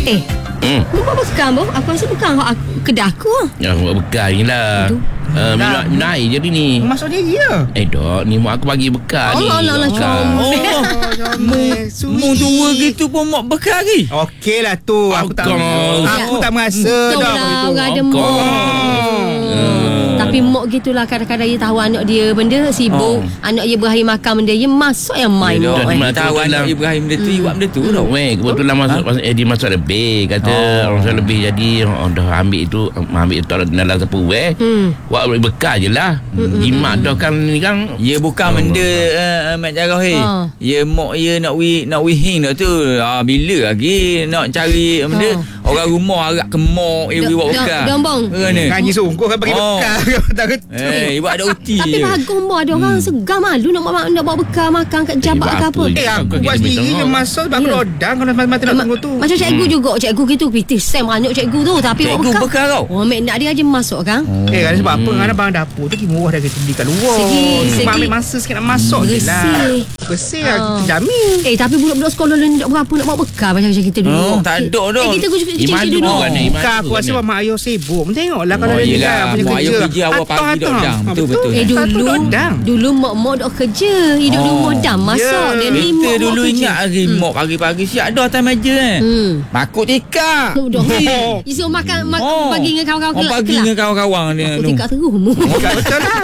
Buat bekam boh. Aku rasa bukan kedai aku. Ya, buat bekal ni lah. Minum air je ni. Masuk dia ya. Dok, ni mak aku bagi bekal ni. Allah Mu tua gitu pun mak bekal lagi. Okey lah tu. Aku tak merasa dah begitu. Orang ada mok. Tapi mok gitulah, kadang-kadang dia tahu anak dia benda sibuk, anak dia berakhir makan benda, dia masuk yang main. Tahu anak Ibrahim benda tu, buat benda tu dah. Kebetulan dia masuk lebih. Kata orang saya lebih, jadi dah ambil itu, ambil taruh dalam Tupperware. Buat bekal je lah. Jimat dah kan ni kan. Ya bukan benda Mat Jarrah ya mak ya nak wihing dah tu. Bila lagi nak cari benda orang rumah arak kemok buat bekal. Gambang. Kanyi sungguh kan bagi bekal. Ibu ada uti. Tapi bagus boh, ada orang segar malu nak bawa bekal makan kat jabat ke apa. Aku buat sendiri je masuk sebab aku lodang kalau mata nak tunggu tu. Macam cikgu juga, cikgu gitu pitih sem banyak cikgu tu, tapi cikgu bekal kau. Mek nak dia aja masuk kan. Kan sebab apa kan abang dapur tu murah dah kita beli kat luar. Segi ambil masa sikit nak masuk je lah. Bersih lah, kita jamin. Tapi budak-budak sekolah ni tak berapa nak bawa bekal macam kita dulu. Tak ada dah. Kita kecil-kecil dulu. Bukan, aku rasa mak ayah sibuk. Tengoklah kalau dia punya kerja. Ayah kerja awal pagi dah. Betul. Dulu mak-mak dok kerja, hidup rumah dah masak. Dan ni kita dulu ingat lagi mak pagi-pagi siap dah atas meja makut tikar. Dia suruh makan pagi dengan kawan-kawan kelak. Pagi dengan kawan-kawan dia. Makut tikar terus mu. Betul lah.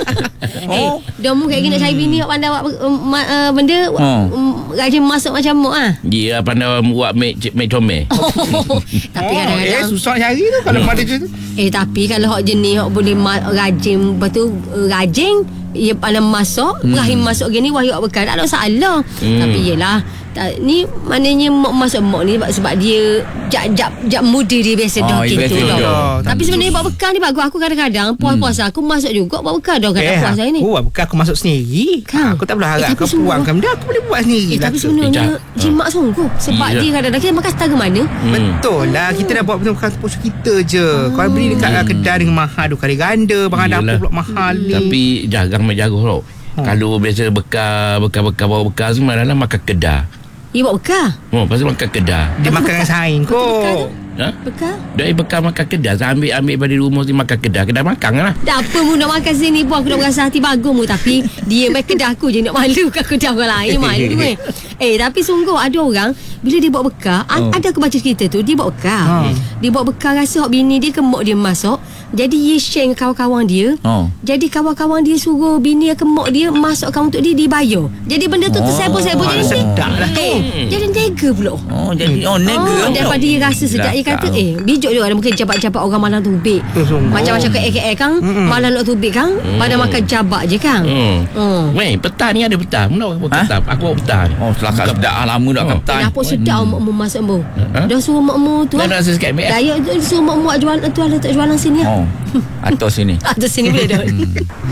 Dah mu kayak gini nak cari bini nak pandai buat benda rajin masak macam mak ah. Dia pandai buat make comel. Tapi kadang-kadang susah cari tu kalau pada tu. Tapi kalau hok jenis hok boleh rajin, betul rajin, ia pandai masak, Ibrahim masuk gini wahyu bekal tak ada masalah. Tapi yelah ni maknanya masuk mak ni sebab dia jap muda dia biasa dah gitu dah. Tapi sebenarnya buat bekal ni bagus. Aku kadang-kadang puasa aku masuk juga buat bekal dah kadang puasa ni. Buat bekal aku masuk sendiri. Aku tak boleh harap kau puangkan benda, aku boleh buat sendiri. Tapi sebenarnya jimat sungguh sebab dia kadang-kadang kita makan setara mana. Betul lah, kita dah buat betul-betul puasa kita je. Kalau beli dekat kedai dengan mahal 2 kali ganda, barang dapur pula mahal ni. Tapi jarang menjaga tau. Kalau biasa bekal bawa bekal semua dalam makan kedai. Dia buat bekal. Pasal makan kedai. Dia makan dengan saing kot. Bekal? Dia bekal makan kedai. Saya ambil pada rumah tu makan kedai makan lah. Tak apa mu nak makan sini pun aku nak berasa hati bagus mu. Tapi dia main kedai aku je nak malu kat kedai orang lain. Malu tapi sungguh ada orang bila dia buat bekal, ada aku baca cerita tu, dia buat bekal. Dia buat bekal rasa hok bini dia kemok dia masuk. Jadi dia share dengan kawan-kawan dia. Jadi kawan-kawan dia suruh bini kemok dia masukkan untuk dia dibayar. Jadi benda tu tersebut-sebut jadi sedap lah tu. Jadi nega pula. Jadi nega. Daripada dia rasa sedap. Dia kata bijak juga ada mungkin jabat-jabat orang malam tubik. Macam-macam ke KL kan, malam nak tubik kan, pada makan jabat je kan. Petang ni ada petang. Mana buat petang? Aku buat petang. Selakat sedap lama dah petang. Kenapa sedap mak masak mu? Dah suruh mak mu tu. Dah rasa sikit ambil. Dah suruh mak mu jual tu ada jualan sini. Atas sini. Atas sini boleh dah.